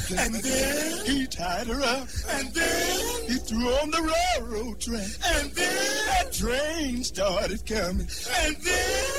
walking. And then he tied her up. And then he threw on the railroad track. And then that train started coming. And then